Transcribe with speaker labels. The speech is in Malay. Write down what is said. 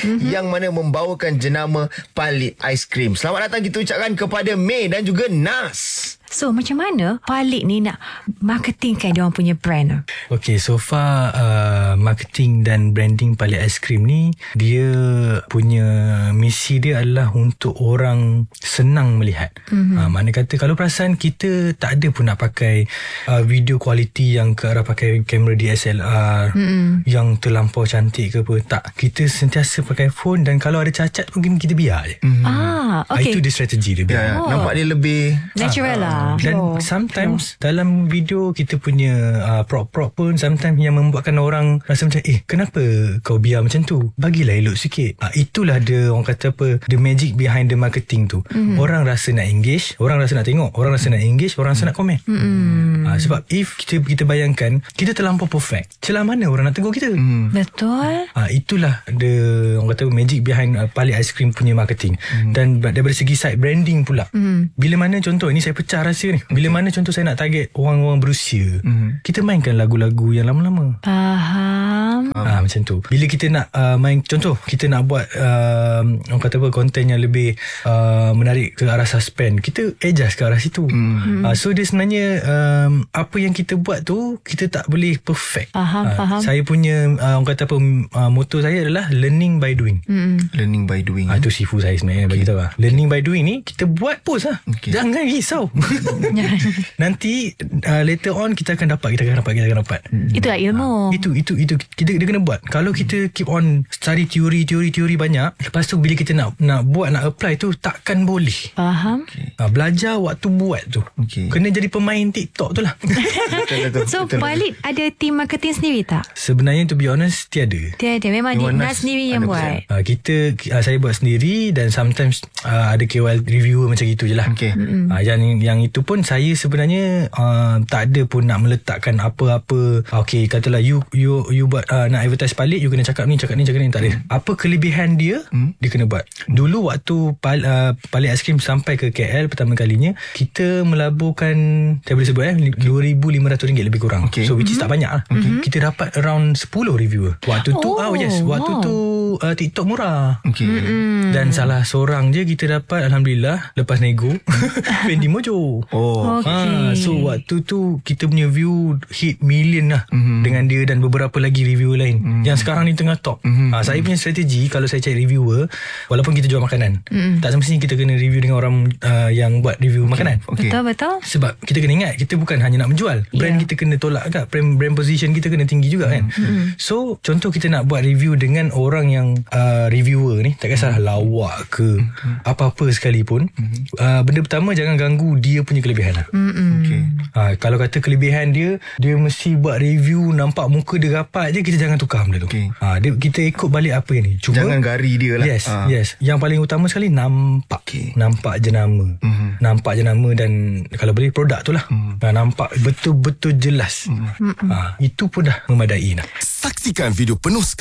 Speaker 1: yang mana membawakan jenama Palit Aiskrim. Selamat datang kita ucapkan kepada May dan juga Nas.
Speaker 2: So macam mana Palit ni nak marketingkan dia orang punya brand?
Speaker 3: Okay, so far marketing dan branding Palit Aiskrim ni, dia punya misi dia adalah untuk orang senang melihat. Mana kata kalau perasan kita tak ada pun nak pakai video quality yang ke arah pakai kamera DSLR yang terlampau cantik ke apa. Tak, kita sentiasa pakai phone dan kalau ada cacat mungkin kita biar je.
Speaker 2: Okay.
Speaker 3: Itu dia strategi dia.
Speaker 1: Nampak dia lebih
Speaker 2: natural lah.
Speaker 3: Dan sometimes dalam video kita punya prop-prop pun sometimes yang membuatkan orang rasa macam kenapa kau biar macam tu, bagilah elok sikit. Itulah dia orang kata apa, the magic behind the marketing tu. Orang rasa nak engage, orang rasa nak tengok, orang rasa nak engage, orang rasa nak komen. Sebab if kita bayangkan kita terlampau perfect, celah mana orang nak tegur kita.
Speaker 2: Betul.
Speaker 3: Itulah the orang kata magic behind Palit Aiskrim punya marketing. Dan daripada segi side branding pula, bila mana contoh ini saya pecah rahsia ni, bila mana contoh saya nak target orang-orang berusia, kita mainkan lagu-lagu yang lama-lama.
Speaker 2: Faham.
Speaker 3: Macam tu. Bila kita nak main, contoh kita nak buat orang kata apa, konten yang lebih menarik ke arah suspend, kita adjust ke arah situ. So dia sebenarnya apa yang kita buat tu kita tak boleh perfect.
Speaker 2: Faham.
Speaker 3: Saya punya orang kata apa, motto saya adalah learning by doing.
Speaker 1: learning by doing.
Speaker 3: Itu sifu saya sebenarnya bagi tahu. Learning by doing ni kita buat post lah. Jangan risau. Nanti later on kita akan dapat.
Speaker 2: Itulah ilmu.
Speaker 3: Itu kita kena buat. Kalau kita keep on study teori banyak, lepas tu bila kita nak buat, nak apply tu takkan boleh.
Speaker 2: Faham.
Speaker 3: Belajar waktu buat tu. Kena jadi pemain TikTok tu lah.
Speaker 1: Betul.
Speaker 2: So Palit ada team marketing sendiri tak?
Speaker 3: Sebenarnya to be honest tiada.
Speaker 2: Memang Nas sendiri yang buat.
Speaker 3: Saya buat sendiri dan sometimes ada KOL reviewer macam gitu je lah. Yang itu pun saya sebenarnya tak ada pun nak meletakkan apa-apa. Okay, katalah you buat nak advertise Palit, you kena cakap ni, tak ada. Apa kelebihan dia, dia kena buat. Dulu waktu Palit Aiskrim sampai ke KL pertama kalinya, kita melaburkan, saya boleh sebut RM2,500 lebih kurang. So which is tak banyak lah. Kita dapat around 10 reviewer. Waktu tu waktu tu TikTok murah. Dan salah seorang je kita dapat, alhamdulillah, lepas nego Fendi Mojo. So waktu tu kita punya view hit million lah dengan dia dan beberapa lagi reviewer lain yang sekarang ni tengah top. Saya punya strategi kalau saya cari reviewer, walaupun kita jual makanan, tak semestinya kita kena review dengan orang yang buat review makanan.
Speaker 2: Betul.
Speaker 3: Sebab kita kena ingat, kita bukan hanya nak menjual, brand kita kena tolak kan, brand position kita kena tinggi juga kan. So contoh kita nak buat review dengan orang yang reviewer ni, tak kisahlah lawak ke apa-apa sekalipun, benda pertama jangan ganggu dia punya kelebihan lah. Kalau kata kelebihan dia mesti buat review nampak muka dia rapat je, kita jangan tukar benda tu. Kita ikut balik apa yang ni, cuma
Speaker 1: jangan gari dia lah.
Speaker 3: Yes. Yang paling utama sekali nampak jenama. Nampak jenama dan kalau boleh produk tu lah. Nampak betul-betul jelas. Itu pun dah memadai lah.
Speaker 4: Saksikan video penuh